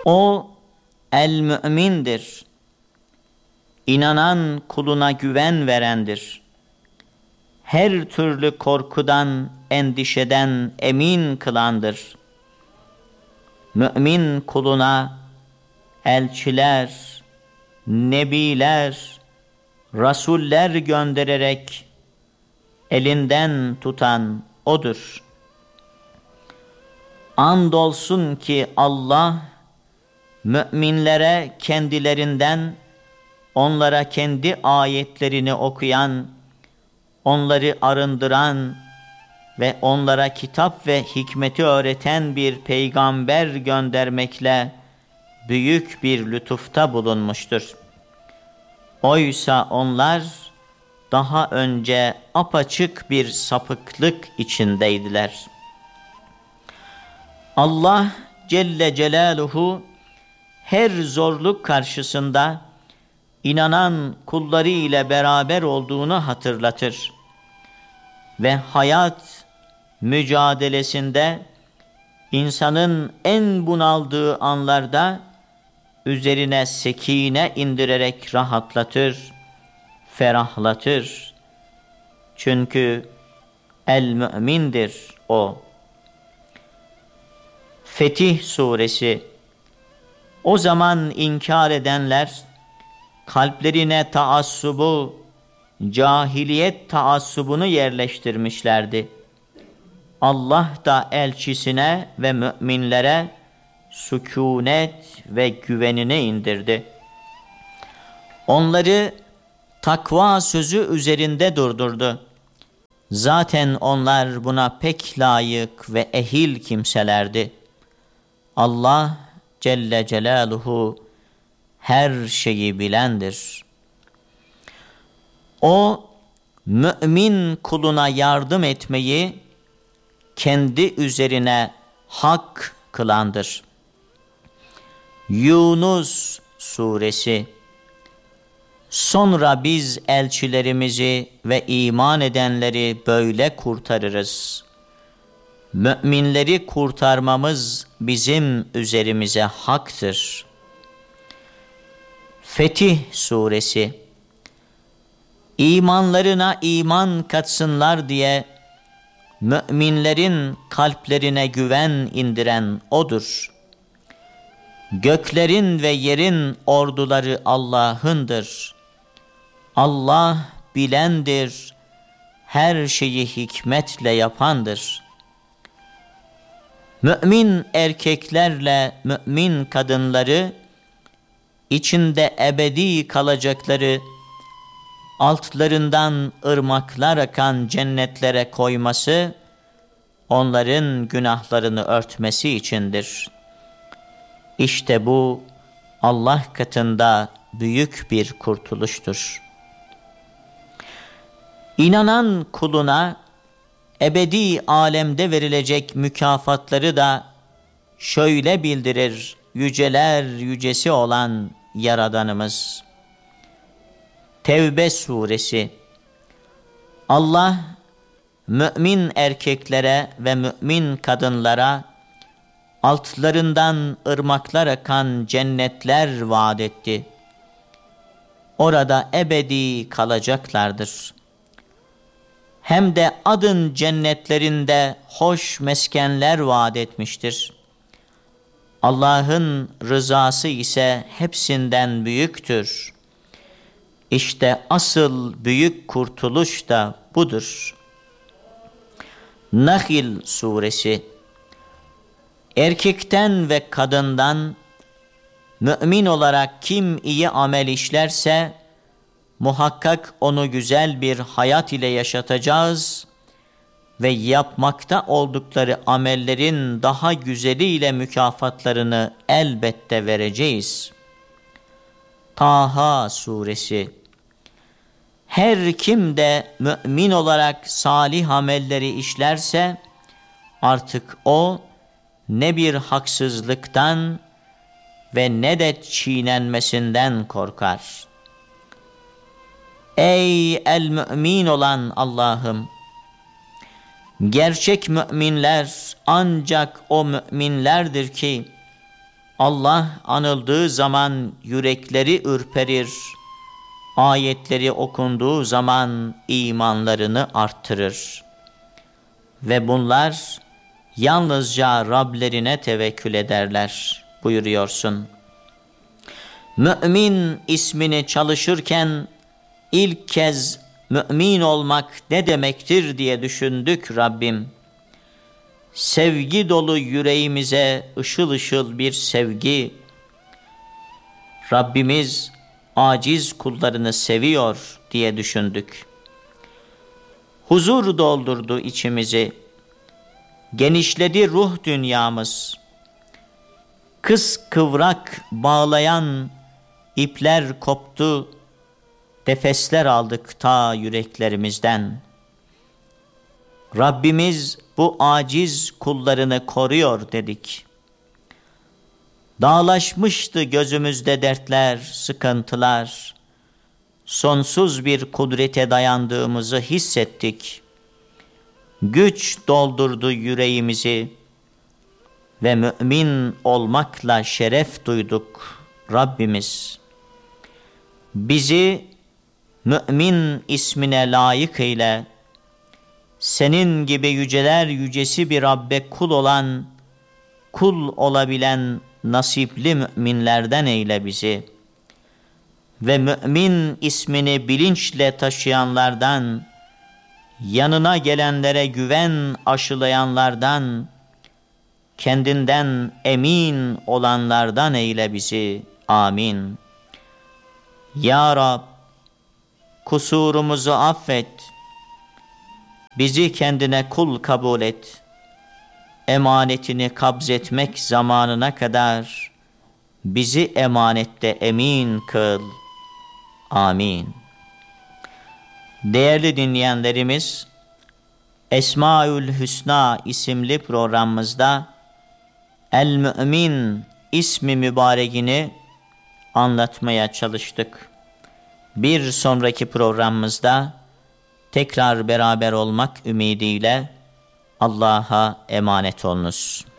O el-mü'mindir. İnanan kuluna güven verendir. Her türlü korkudan, endişeden emin kılandır. Mümin kuluna elçiler, nebiler, rasuller göndererek elinden tutan O'dur. Andolsun ki Allah, müminlere kendilerinden, onlara kendi ayetlerini okuyan, onları arındıran ve onlara kitap ve hikmeti öğreten bir peygamber göndermekle büyük bir lütufta bulunmuştur. Oysa onlar daha önce apaçık bir sapıklık içindeydiler. Allah Celle Celaluhu her zorluk karşısında inanan kulları ile beraber olduğunu hatırlatır ve hayat mücadelesinde insanın en bunaldığı anlarda üzerine sekine indirerek rahatlatır, ferahlatır. Çünkü el-mü'mindir o. Fetih Suresi. O zaman inkar edenler kalplerine taassubu, cahiliyet taassubunu yerleştirmişlerdi. Allah da elçisine ve müminlere sükûnet ve güvenini indirdi. Onları takva sözü üzerinde durdurdu. Zaten onlar buna pek layık ve ehil kimselerdi. Allah Celle Celaluhu her şeyi bilendir. O, mümin kuluna yardım etmeyi kendi üzerine hak kılandır. Yunus Suresi. Sonra biz elçilerimizi ve iman edenleri böyle kurtarırız. Müminleri kurtarmamız bizim üzerimize haktır. Fetih Suresi. İmanlarına iman katsınlar diye müminlerin kalplerine güven indiren O'dur. Göklerin ve yerin orduları Allah'ındır. Allah bilendir, her şeyi hikmetle yapandır. Mümin erkeklerle mümin kadınları, içinde ebedi kalacakları, altlarından ırmaklar akan cennetlere koyması, onların günahlarını örtmesi içindir. İşte bu Allah katında büyük bir kurtuluştur. İnanan kuluna ebedi alemde verilecek mükafatları da şöyle bildirir yüceler yücesi olan Yaradanımız. Tevbe Suresi. Allah mümin erkeklere ve mümin kadınlara altlarından ırmaklar akan cennetler vaat etti. Orada ebedi kalacaklardır. Hem de adın cennetlerinde hoş meskenler vaat etmiştir. Allah'ın rızası ise hepsinden büyüktür. İşte asıl büyük kurtuluş da budur. Nahl Suresi. Erkekten ve kadından mümin olarak kim iyi amel işlerse muhakkak onu güzel bir hayat ile yaşatacağız ve yapmakta oldukları amellerin daha güzeliyle mükafatlarını elbette vereceğiz. Taha Suresi. Her kim de mümin olarak salih amelleri işlerse artık o ne bir haksızlıktan ve ne de çiğnenmesinden korkar. Ey el-mümin olan Allah'ım! Gerçek müminler ancak o müminlerdir ki Allah anıldığı zaman yürekleri ürperir, ayetleri okunduğu zaman imanlarını arttırır. Ve bunlar yalnızca Rablerine tevekkül ederler buyuruyorsun. Mümin ismini çalışırken ilk kez mümin olmak ne demektir diye düşündük Rabbim. Sevgi dolu yüreğimize ışıl ışıl bir sevgi. Rabbimiz aciz kullarını seviyor diye düşündük. Huzur doldurdu içimizi. Genişledi ruh dünyamız. Kıskıvrak bağlayan ipler koptu. Nefesler aldık ta yüreklerimizden. Rabbimiz bu aciz kullarını koruyor dedik. Dağlaşmıştı gözümüzde dertler, sıkıntılar. Sonsuz bir kudrete dayandığımızı hissettik. Güç doldurdu yüreğimizi ve mümin olmakla şeref duyduk Rabbimiz. Bizi mümin ismine layık eyle. Senin gibi yüceler yücesi bir Rabbe kul olan, kul olabilen nasipli müminlerden eyle bizi. Ve mümin ismini bilinçle taşıyanlardan, yanına gelenlere güven aşılayanlardan, kendinden emin olanlardan eyle bizi. Amin. Ya Rab, kusurumuzu affet, bizi kendine kul kabul et, emanetini kabzetmek zamanına kadar bizi emanette emin kıl. Amin. Değerli dinleyenlerimiz, Esmaül Hüsna isimli programımızda El-Mü'min ismi mübarekini anlatmaya çalıştık. Bir sonraki programımızda tekrar beraber olmak ümidiyle Allah'a emanet olunuz.